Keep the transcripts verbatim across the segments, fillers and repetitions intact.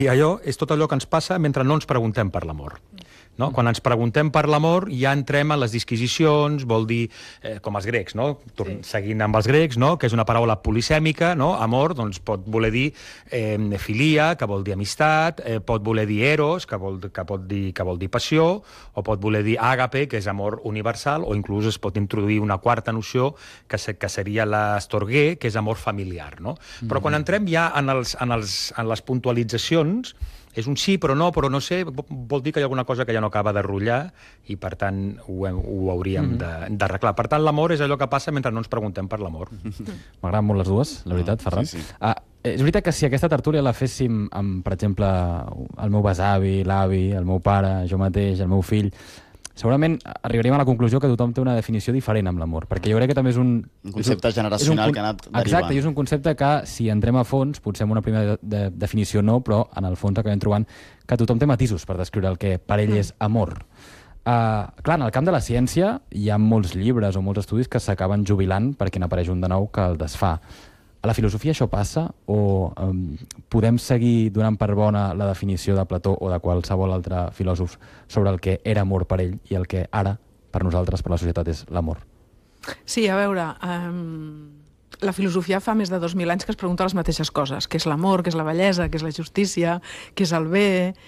I allò és tot allò que ens passa mentre no ens preguntem per l'amor. No? Quan ens preguntem per l'amor ja entrem en les disquisicions, vol dir, eh, com els grecs, no? Sí. Seguint amb els grecs, no? Que és una paraula polisèmica, no? Amor, doncs pot voler dir eh, filia, que vol dir amistat, eh, pot voler dir eros, que vol, que, pot dir, que vol dir passió, o pot voler dir àgape, que és amor universal, o inclús es pot introduir una quarta noció, que, se, que seria l'estorguer, que és amor familiar, no? Mm. Però quan entrem ja en, els, en, els, en les puntualitzacions, és un sí, però no, però no sé, vol dir que hi ha alguna cosa que ja no acaba de rotllar i, per tant, ho, ho hauríem mm-hmm. d'arreglar. Per tant, l'amor és allò que passa mentre no ens preguntem per l'amor. M'agraden molt les dues, la veritat, Ferran. Sí, sí. Ah, és veritat que si aquesta tertúlia la féssim amb, per exemple, el meu besavi, l'avi, el meu pare, jo mateix, el meu fill, segurament arribaríem a la conclusió que tothom té una definició diferent amb l'amor, perquè jo crec que també és un... Un concepte és un, generacional és un, que ha anat derivant. Exacte, i és un concepte que, si entrem a fons, potser amb una primera de, de, definició no, però en el fons acabem trobant que tothom té matisos per descriure el que per ell és amor. Uh, clar, en el camp de la ciència hi ha molts llibres o molts estudis que s'acaben jubilant perquè n'apareix un de nou que el desfà. A la filosofia això passa o um, podem seguir donant per bona la definició de Plató o de qualsevol altre filòsof sobre el que era amor per ell i el que ara, per nosaltres, per la societat, és l'amor? Sí, a veure, um, la filosofia fa més de dos mil anys que es pregunta les mateixes coses, què és l'amor, què és la bellesa, què és la justícia, què és el bé,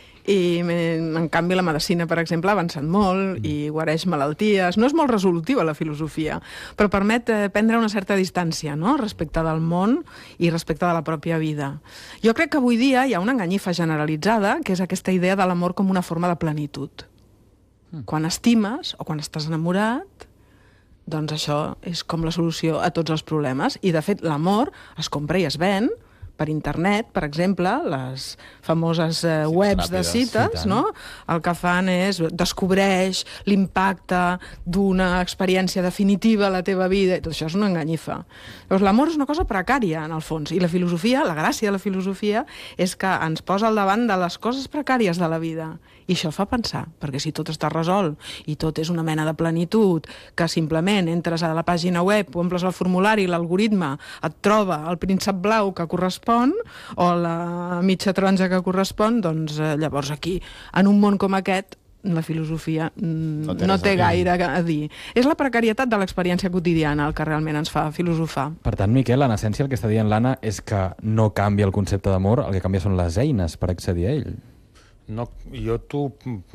i en canvi la medicina, per exemple, ha avançat molt i guareix malalties. No és molt resolutiva la filosofia, però permet eh, prendre una certa distància, no?, respecte del món i respecte de la pròpia vida. Jo crec que avui dia hi ha una enganyifa generalitzada, que és aquesta idea de l'amor com una forma de plenitud. Mm. Quan estimes o quan estàs enamorat, doncs això és com la solució a tots els problemes. I, de fet, l'amor es compra i es ven per internet, per exemple, les famoses eh, webs de cites, no? El que fan és descobreix l'impacte d'una experiència definitiva a la teva vida, i tot això és una enganyifa. Llavors, l'amor és una cosa precària, en el fons, i la filosofia, la gràcia de la filosofia, és que ens posa al davant de les coses precàries de la vida. I això fa pensar, perquè si tot està resolt i tot és una mena de plenitud, que simplement entres a la pàgina web, omples el formulari, l'algoritme et troba el príncep blau que correspon o la mitja taronja que correspon, doncs eh, llavors aquí, en un món com aquest, la filosofia mm, no té, no té gaire a dir. És la precarietat de l'experiència quotidiana el que realment ens fa filosofar. Per tant, Miquel, en essència el que està dient l'Anna és que no canvia el concepte d'amor, el que canvia són les eines per accedir a ell. No, jo tu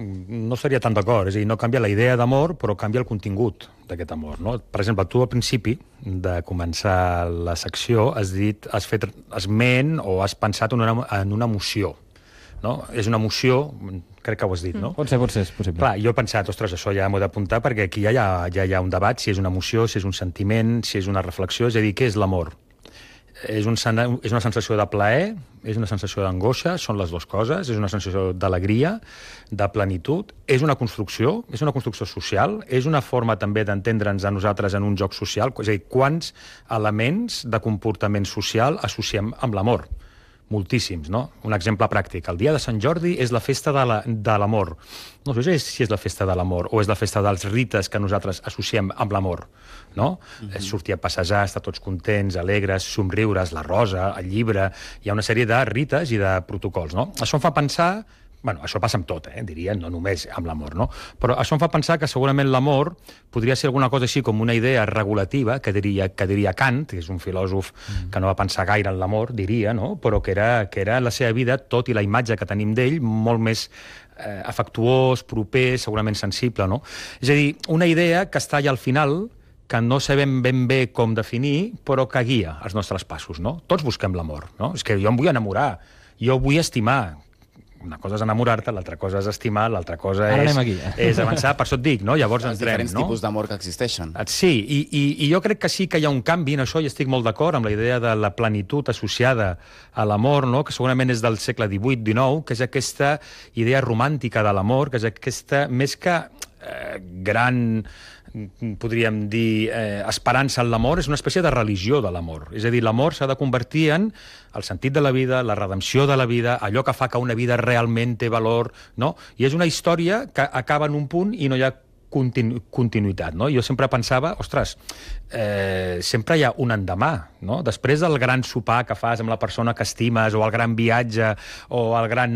no seria tan d'acord, és a dir, no canvia la idea d'amor, però canvia el contingut d'aquest amor, no? Per exemple, tu al principi de començar la secció has dit, has fet esment o has pensat en una, en una emoció, no? És una emoció, crec que ho has dit, no? Mm. Pot ser, pot ser, és possible. Clar, jo he pensat, ostres, això ja m'ho he d'apuntar perquè aquí ja hi, ha, ja hi ha un debat, si és una emoció, si és un sentiment, si és una reflexió, és a dir, què és l'amor? És, un, és una sensació de plaer, és una sensació d'angoixa, són les dues coses, és una sensació d'alegria, de plenitud, és una construcció, és una construcció social, és una forma també d'entendre'ns a nosaltres en un joc social, és a dir, quants elements de comportament social associem amb l'amor? Moltíssims, no? Un exemple pràctic. El dia de Sant Jordi és la festa de l'amor. La, no sé si és la festa de l'amor o és la festa dels rites que nosaltres associem amb l'amor, no? Mm-hmm. Sortir a passejar, estar tots contents, alegres, somriures, la rosa, el llibre... Hi ha una sèrie de rites i de protocols, no? Això em fa pensar... Bueno, això passa amb tot, eh, diria, no només amb l'amor, no? Però això em fa pensar que segurament l'amor podria ser alguna cosa així com una idea regulativa, que diria, que diria Kant, que és un filòsof mm. que no va pensar gaire en l'amor, diria, no? Però que era, que era la seva vida, tot i la imatge que tenim d'ell, molt més eh, afectuós, proper, segurament sensible, no? És a dir, una idea que està allà al final, que no sabem ben bé com definir, però que guia els nostres passos, no? Tots busquem l'amor, no? És que jo em vull enamorar, jo vull estimar. Una cosa és enamorar-te, l'altra cosa és estimar, l'altra cosa és, és avançar, per això et dic, no? Llavors els entrem, diferents no? tipus d'amor que existeixen. Sí, i, i, i jo crec que sí que hi ha un canvi en això, i estic molt d'acord amb la idea de la plenitud associada a l'amor, no? Que segurament és del segle divuit dinou, que és aquesta idea romàntica de l'amor, que és aquesta, més que eh, gran... podríem dir, eh, esperança en l'amor, és una espècie de religió de l'amor. És a dir, l'amor s'ha de convertir en el sentit de la vida, la redempció de la vida, allò que fa que una vida realment té valor, no? I és una història que acaba en un punt i no hi ha continu continuïtat, no? Jo sempre pensava, ostres, eh, sempre hi ha un endemà, no? Després del gran sopar que fas amb la persona que estimes, o el gran viatge, o el gran